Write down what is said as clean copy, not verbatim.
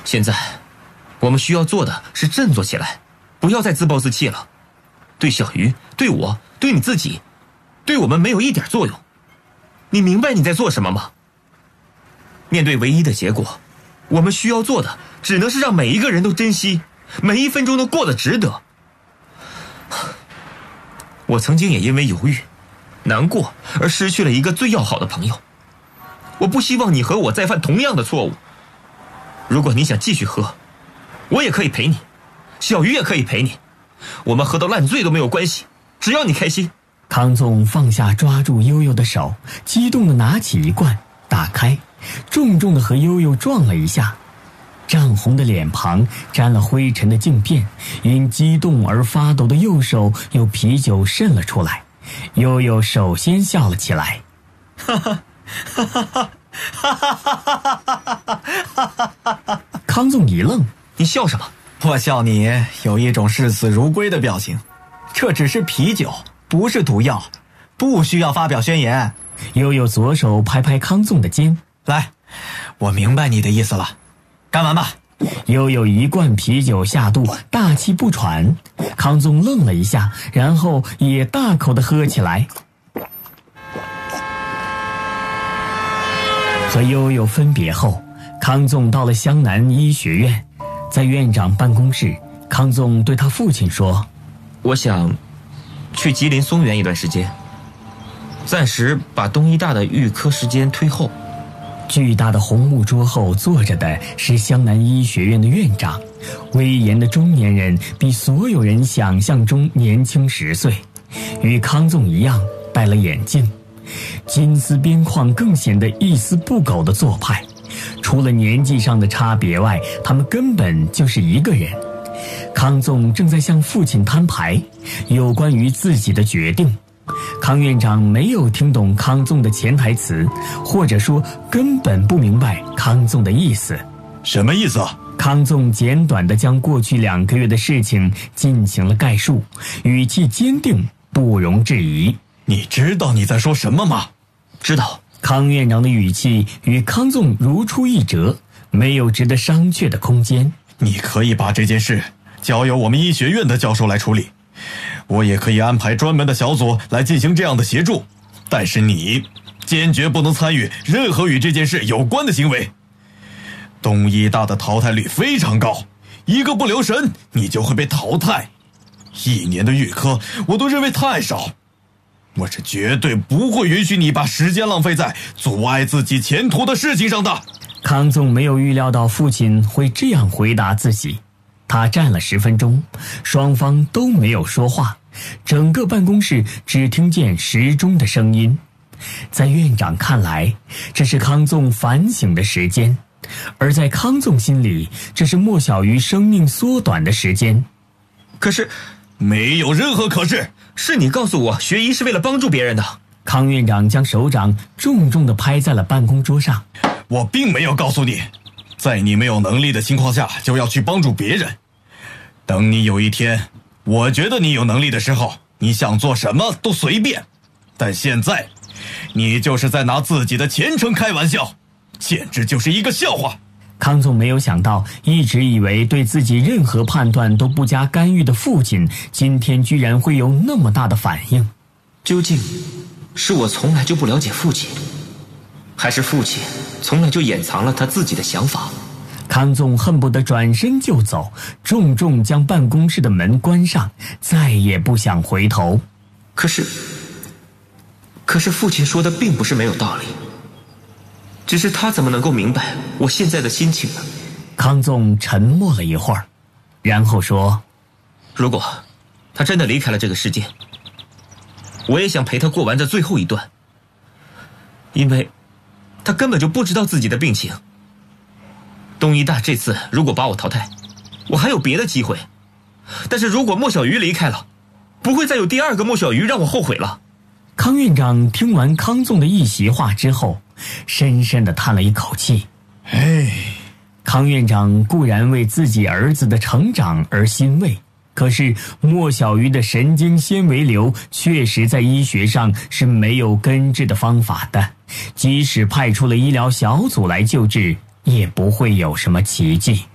现在我们需要做的是振作起来，不要再自暴自弃了。对小鱼，对我，对你自己，对我们没有一点作用。你明白你在做什么吗？面对唯一的结果，我们需要做的只能是让每一个人都珍惜，每一分钟都过得值得。我曾经也因为犹豫、难过而失去了一个最要好的朋友。我不希望你和我再犯同样的错误。如果你想继续喝，我也可以陪你，小鱼也可以陪你，我们喝到烂醉都没有关系，只要你开心。 康纵放下抓住悠悠的手，激动地拿起一罐，打开，重重地和悠悠撞了一下。涨红的脸庞沾了灰尘的镜片，因激动而发抖的右手有啤酒渗了出来。悠悠首先笑了起来， 哈哈哈哈哈哈哈哈！ 康纵一愣， 你笑什么？ 我笑你有一种视死如归的表情。这只是啤酒，不是毒药，不需要发表宣言。 悠悠左手拍拍康纵的肩， 来，我明白你的意思了，干完吧。 悠悠一罐啤酒下肚，大气不喘。康纵愣了一下，然后也大口地喝起来。和悠悠分别后，康纵到了湘南医学院，在院长办公室，康纵对他父亲说： 我想去吉林松原一段时间，暂时把东医大的预科时间推后。 巨大的红木桌后坐着的是湘南医学院的院长，威严的中年人，比所有人想象中年轻10岁，与康纵一样戴了眼镜，金丝边框更显得一丝不苟的做派。除了年纪上的差别外，他们根本就是一个人。康纵正在向父亲摊牌，有关于自己的决定。康院长没有听懂康纵的潜台词，或者说根本不明白康纵的意思。 什么意思啊？ 康纵简短地将过去2个月的事情进行了概述，语气坚定，不容置疑。 你知道你在说什么吗？ 知道。 康院长的语气与康纵如出一辙，没有值得商榷的空间。 你可以把这件事交由我们医学院的教授来处理，我也可以安排专门的小组来进行这样的协助，但是你坚决不能参与任何与这件事有关的行为。东医大的淘汰率非常高，一个不留神你就会被淘汰。1年的预科我都认为太少，我是绝对不会允许你把时间浪费在阻碍自己前途的事情上的。 康纵没有预料到父亲会这样回答自己，他站了10分钟，双方都没有说话，整个办公室只听见时钟的声音。在院长看来，这是康纵反省的时间，而在康纵心里，这是莫小鱼生命缩短的时间。 可是没有任何可是， 是你告诉我学医是为了帮助别人的。 康院长将手掌重重地拍在了办公桌上。 我并没有告诉你，在你没有能力的情况下就要去帮助别人。等你有一天我觉得你有能力的时候，你想做什么都随便，但现在你就是在拿自己的前程开玩笑，简直就是一个笑话。 康纵没有想到，一直以为对自己任何判断都不加干预的父亲，今天居然会有那么大的反应。 究竟是我从来就不了解父亲，还是父亲从来就掩藏了他自己的想法？ 康纵恨不得转身就走，重重将办公室的门关上，再也不想回头。 可是父亲说的并不是没有道理，只是他怎么能够明白我现在的心情呢？ 康纵沉默了一会儿，然后说： 如果他真的离开了这个世界，我也想陪他过完这最后一段，因为他根本就不知道自己的病情。东医大这次如果把我淘汰，我还有别的机会，但是如果莫小鱼离开了，不会再有第2个莫小鱼让我后悔了。 康院长听完康纵的一席话之后，深深地叹了一口气。康院长固然为自己儿子的成长而欣慰，可是莫小鱼的神经纤维瘤确实在医学上是没有根治的方法的，即使派出了医疗小组来救治，也不会有什么奇迹。